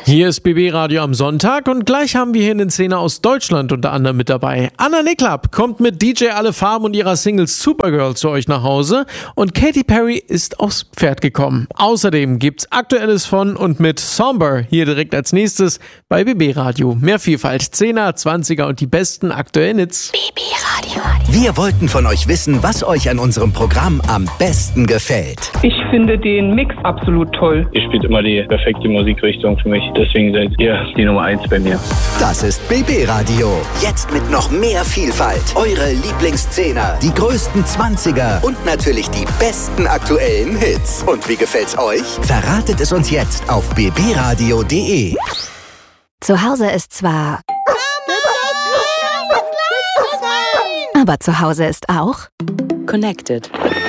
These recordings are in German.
Hier ist BB Radio am Sonntag und gleich haben wir hier eine Szene aus Deutschland unter anderem mit dabei. Anna Niklap kommt mit DJ Alle Farben und ihrer Single Supergirl zu euch nach Hause und Katy Perry ist aufs Pferd gekommen. Außerdem gibt's Aktuelles von und mit Somber hier direkt als nächstes bei BB Radio. Mehr Vielfalt, 10er, 20er und die besten aktuellen Hits. BB Radio. Wir wollten von euch wissen, was euch an unserem Programm am besten gefällt. Ich finde den Mix absolut toll. Ihr spielt immer die perfekte Musikrichtung für mich. Deswegen seid ihr die Nummer 1 bei mir. Das ist BB Radio. Jetzt mit noch mehr Vielfalt. Eure Lieblingsszehner, die größten 20er und natürlich die besten aktuellen Hits. Und wie gefällt's euch? Verratet es uns jetzt auf bbradio.de. Zu Hause ist zwar... aber zu Hause ist auch... Connected.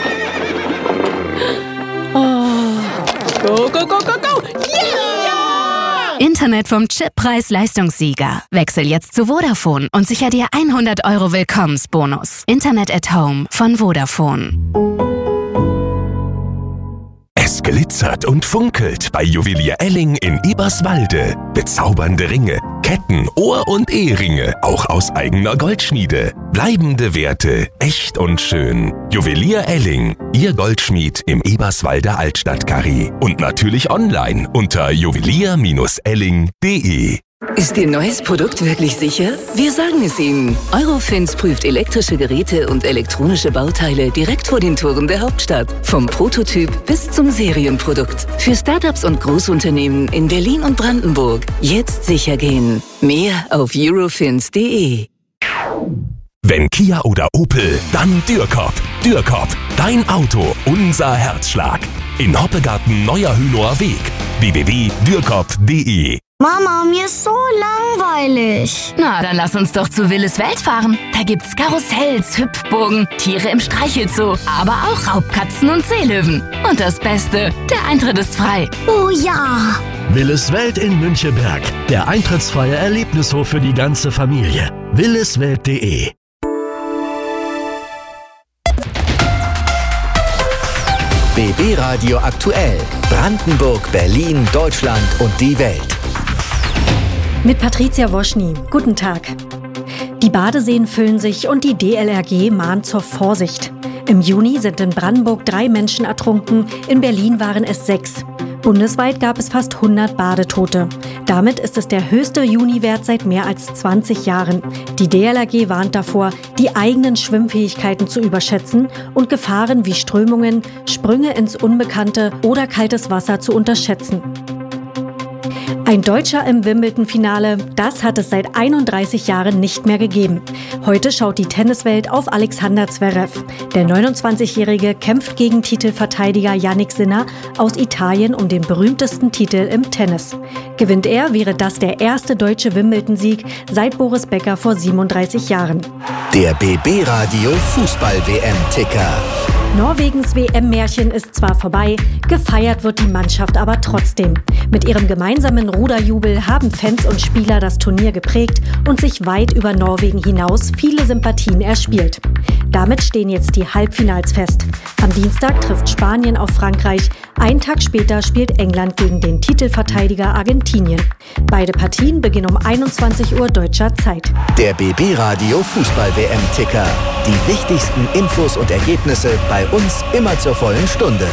Oh. Go, go, go, go, go! Yeah! Internet vom Chip-Preis-Leistungssieger. Wechsel jetzt zu Vodafone und sicher dir 100 € Willkommensbonus. Internet at Home von Vodafone. Es glitzert und funkelt bei Juwelier Elling in Eberswalde. Bezaubernde Ringe, Ketten, Ohr- und Eheringe, auch aus eigener Goldschmiede. Bleibende Werte, echt und schön. Juwelier Elling, Ihr Goldschmied im Eberswalder Altstadtkarree. Und natürlich online unter juwelier-elling.de. Ist Ihr neues Produkt wirklich sicher? Wir sagen es Ihnen. Eurofins prüft elektrische Geräte und elektronische Bauteile direkt vor den Toren der Hauptstadt. Vom Prototyp bis zum Serienprodukt. Für Startups und Großunternehmen in Berlin und Brandenburg. Jetzt sicher gehen. Mehr auf eurofins.de. Wenn Kia oder Opel, dann Dürkop. Dürkop, dein Auto, unser Herzschlag. In Hoppegarten Neuer Hünower Weg. www.dürkop.de. Mama, mir ist so langweilig. Na, dann lass uns doch zu Willis Welt fahren. Da gibt's Karussells, Hüpfburgen, Tiere im Streichelzoo, aber auch Raubkatzen und Seelöwen. Und das Beste, der Eintritt ist frei. Oh ja. Willis Welt in Müncheberg. Der eintrittsfreie Erlebnishof für die ganze Familie. williswelt.de. BB Radio aktuell. Brandenburg, Berlin, Deutschland und die Welt. Mit Patricia Woschny. Guten Tag. Die Badeseen füllen sich und die DLRG mahnt zur Vorsicht. Im Juni sind in Brandenburg 3 Menschen ertrunken, in Berlin waren es 6. Bundesweit gab es fast 100 Badetote. Damit ist es der höchste Juniwert seit mehr als 20 Jahren. Die DLRG warnt davor, die eigenen Schwimmfähigkeiten zu überschätzen und Gefahren wie Strömungen, Sprünge ins Unbekannte oder kaltes Wasser zu unterschätzen. Ein Deutscher im Wimbledon-Finale, das hat es seit 31 Jahren nicht mehr gegeben. Heute schaut die Tenniswelt auf Alexander Zverev. Der 29-Jährige kämpft gegen Titelverteidiger Jannik Sinner aus Italien um den berühmtesten Titel im Tennis. Gewinnt er, wäre das der erste deutsche Wimbledon-Sieg seit Boris Becker vor 37 Jahren. Der BB Radio Fußball-WM-Ticker. Norwegens WM-Märchen ist zwar vorbei, gefeiert wird die Mannschaft aber trotzdem. Mit ihrem gemeinsamen Ruderjubel haben Fans und Spieler das Turnier geprägt und sich weit über Norwegen hinaus viele Sympathien erspielt. Damit stehen jetzt die Halbfinals fest. Am Dienstag trifft Spanien auf Frankreich. Einen Tag später spielt England gegen den Titelverteidiger Argentinien. Beide Partien beginnen um 21 Uhr deutscher Zeit. Der BB Radio Fußball-WM-Ticker. Die wichtigsten Infos und Ergebnisse bei uns immer zur vollen Stunde.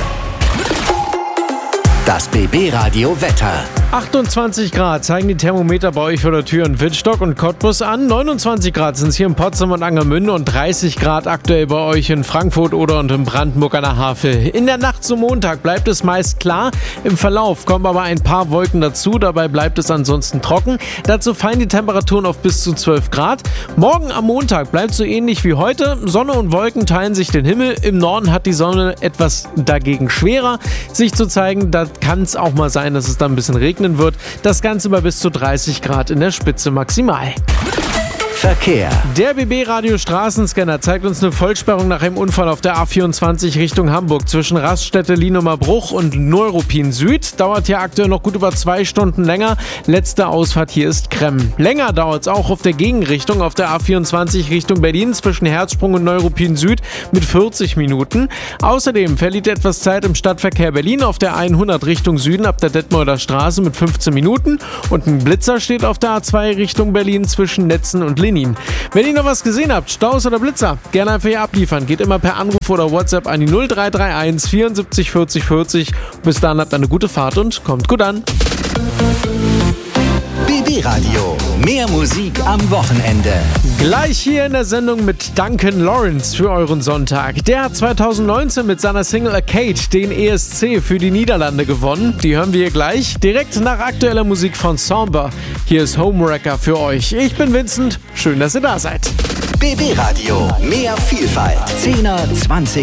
Das BB Radio Wetter. 28 Grad zeigen die Thermometer bei euch vor der Tür in Wittstock und Cottbus an. 29 Grad sind es hier in Potsdam und Angermünde und 30 Grad aktuell bei euch in Frankfurt oder und in Brandenburg an der Havel. In der Nacht zum Montag bleibt es meist klar. Im Verlauf kommen aber ein paar Wolken dazu. Dabei bleibt es ansonsten trocken. Dazu fallen die Temperaturen auf bis zu 12 Grad. Morgen am Montag bleibt so ähnlich wie heute. Sonne und Wolken teilen sich den Himmel. Im Norden hat die Sonne etwas dagegen schwerer, sich zu zeigen. Da kann es auch mal sein, dass es dann ein bisschen regnet wird. Das Ganze bei bis zu 30 Grad in der Spitze maximal. Verkehr. Der BB-Radio Straßenscanner zeigt uns eine Vollsperrung nach einem Unfall auf der A24 Richtung Hamburg zwischen Raststätte Lienumer Bruch und Neuruppin Süd. Dauert hier aktuell noch gut über 2 Stunden länger. Letzte Ausfahrt hier ist Kremm. Länger dauert es auch auf der Gegenrichtung auf der A24 Richtung Berlin zwischen Herzsprung und Neuruppin Süd mit 40 Minuten. Außerdem verliert etwas Zeit im Stadtverkehr Berlin auf der 100 Richtung Süden ab der Detmolder Straße mit 15 Minuten. Und ein Blitzer steht auf der A2 Richtung Berlin zwischen Netzen und Lenin. Wenn ihr noch was gesehen habt, Staus oder Blitzer, gerne einfach hier abliefern. Geht immer per Anruf oder WhatsApp an die 0331 74 40 40. Bis dann habt eine gute Fahrt und kommt gut an. BB Radio. Mehr Musik am Wochenende. Gleich hier in der Sendung mit Duncan Lawrence für euren Sonntag. Der hat 2019 mit seiner Single Arcade den ESC für die Niederlande gewonnen. Die hören wir hier gleich, direkt nach aktueller Musik von Somber. Hier ist Homewrecker für euch. Ich bin Vincent, schön, dass ihr da seid. BB Radio. Mehr Vielfalt. 10er, 20